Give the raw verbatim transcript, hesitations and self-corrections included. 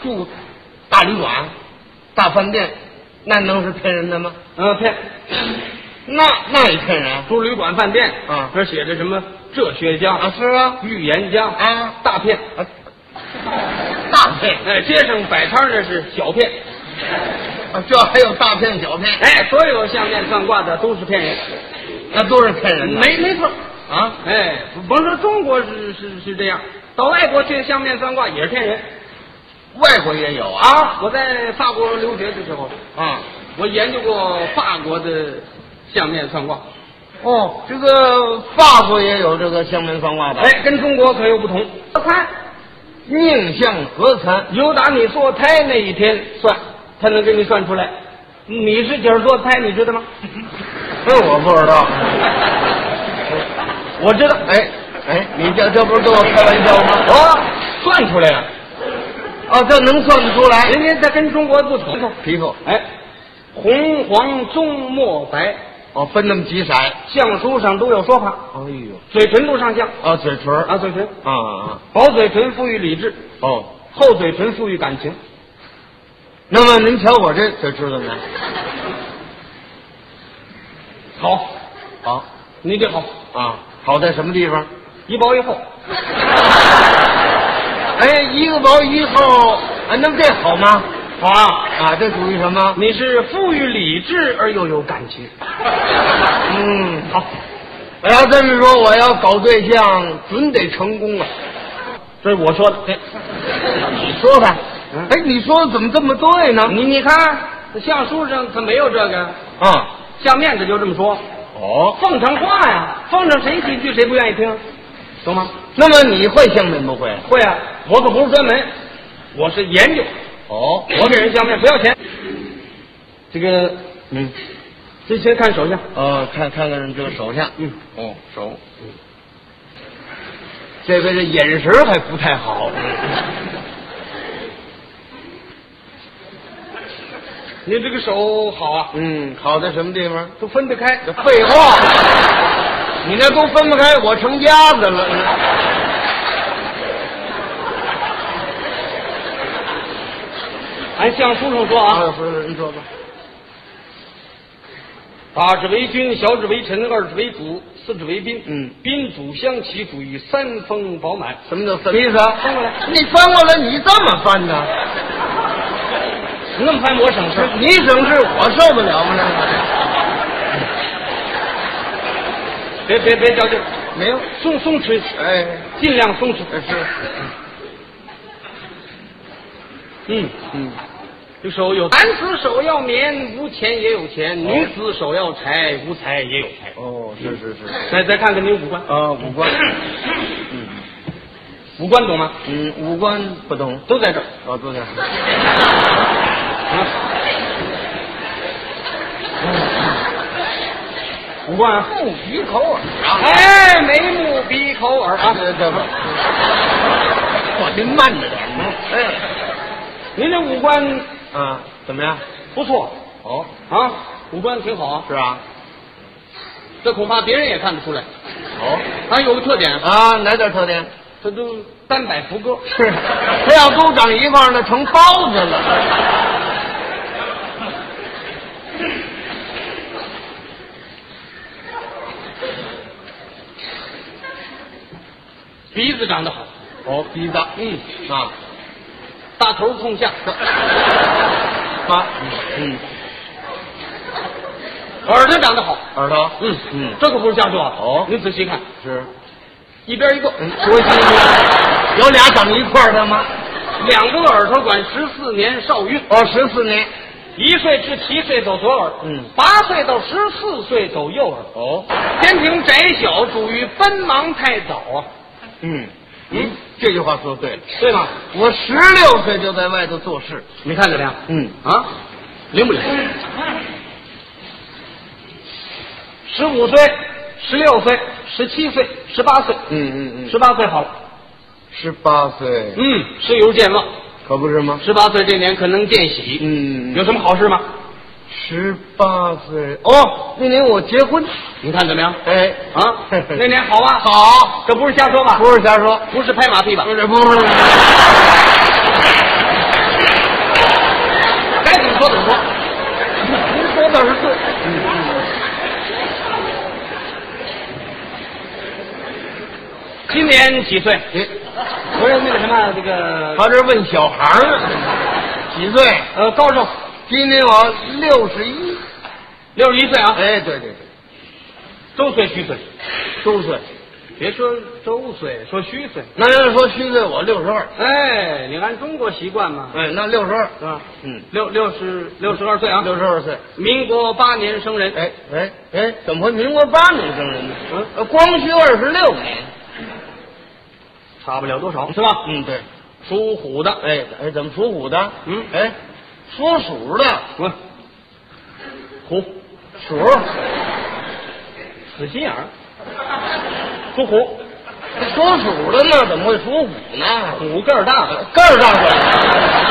住大旅馆、大饭店，那能是骗人的吗？ 嗯，骗。 那那也骗人。 住旅馆饭店啊， 这写着什么哲学家啊？是啊， 预言家啊， 大骗啊，大骗。 哎，街上摆摊的是小骗。 啊，这还有大骗小骗。 哎，所有相面算卦的都是骗人， 那都是骗人的。 没没错啊。 哎，甭说中国是是是这样，到外国去相面算卦也是骗人。 外国也有啊。 啊，我在法国留学的时候啊， 我研究过法国的相面算卦。 哦，这个法国也有这个相面算卦的。 哎，跟中国可有不同。我看命相合参， 有打你做胎那一天算，他能给你算出来。你是今儿做胎，你知道吗？ 这我不知道。 我知道。 哎哎，你这这不是跟我开玩笑吗？ 哦，算出来了。 哦，这能算得出来？ 人家这跟中国不同。 皮肤， 哎，红黄棕墨白。 哦，分那么几色， 相书上都有说法。 哎呦， 嘴唇都上相。 啊，嘴唇啊，嘴唇啊啊， 薄嘴唇富于理智， 哦， 厚嘴唇富于感情。 那么您瞧我这就知道呢。 好， 好， 你这好啊，好在什么地方？ 一薄一厚。 哎，一个薄一厚，啊，那么这好吗？ 好啊， 啊，这属于什么？ 你是富于理智而又有感情。 嗯，好。我要这么说，我要搞对象，准得成功啊。 这是我说的。 你说吧。哎，你说的怎么这么对呢？ 你你看，相书上可没有这个啊， 相面的就这么说。 哦， 奉承话呀，奉承谁几句谁不愿意听，懂吗？ 那么你会相面不会？ 会啊，我可不是专门，我是研究。 哦， 我给人相面不要钱。这个， 嗯， 这先看手相。 呃，看看看这个手相。 嗯， 哦，手。嗯，这位这眼神还不太好。 您这个手好啊。 嗯，好在什么地方？ 都分得开。 这废话，你那都分不开，我成鸭子了。 按相书上说啊， 不是，您说吧。 大指为君，小指为臣，二指为主，四指为宾。 嗯， 宾主相齐，属于三丰饱满。 什么叫什么意思啊？ 翻过来， 你翻过来，你这么翻呢？ 那么翻我省事， 你省事，我受得了吗？ 别别别较劲， 没有， 松松弛， 哎， 尽量松弛。 是， 嗯嗯， 这手有男子手要棉，无钱也有钱；女子手要财，无财也有财。 哦，是是是。 再再看看您五官啊，五官，嗯， 五官懂吗？ 嗯，五官不懂， 都在这儿。 哦，都在。 啊，五官啊， 目鼻口耳啊， 哎，眉目鼻口耳啊， 这这不，我您慢着点。哎， 您这五官啊，怎么样？ 不错哦， 啊，五官挺好啊。 是啊。 这恐怕别人也看得出来。 哦， 他有个特点， 啊，哪点特点？ 他都单摆福歌。 是，他要都长一块儿呢，成包子了。 鼻子长得好。 哦，鼻子， 嗯啊， 大头冲下。 啊，嗯， 耳朵长得好。 耳朵， 嗯嗯， 这可不是瞎说啊。 哦您仔细看， 是， 一边一个。 嗯，多新鲜！有俩长一块儿的吗？ 两个耳朵管十四年少运。 哦，十四年。 一岁至七岁走左耳， 嗯， 八岁到十四岁走右耳。 哦， 天庭窄小，属于奔忙太早啊。 嗯嗯，这句话说对了， 对吗？ 我十六岁就在外头做事。 你看怎么样？ 嗯啊，灵不灵？十五岁、十六岁、十七岁、十八岁， 嗯嗯嗯， 十八岁好了。 十八岁， 嗯，事有健忘， 可不是吗？ 十八岁这年可能见喜。 嗯， 有什么好事吗？ 十八岁哦，那年我结婚， 你看怎么样？ 哎啊，那年好啊， 好， 这不是瞎说吧？ 不是瞎说， 不是拍马屁吧？ 不是不是， 年几岁？ 哎， 不是那个什么，这个他这问小孩儿呢，几岁？ 呃，高寿？ 今年我六十一。 六十一岁啊。 哎，对对对， 周岁虚岁， 周岁。 别说周岁，说虚岁。 那要是说虚岁，我六十二。 哎，你按中国习惯嘛。 哎，那六十二是吧？ 嗯， 六六十六十二岁啊。 六十二岁。 民国八年生人。 哎哎哎，怎么会民国八年生人呢？ 嗯呃，光绪二十六年， 差不了多少，是吧？ 嗯，对。 属虎的。 哎哎，怎么属虎的？ 嗯， 哎，属鼠的。 我虎鼠， 死心眼儿。属虎， 属鼠的呢，怎么会属虎呢？ 虎个儿大。 个儿大点。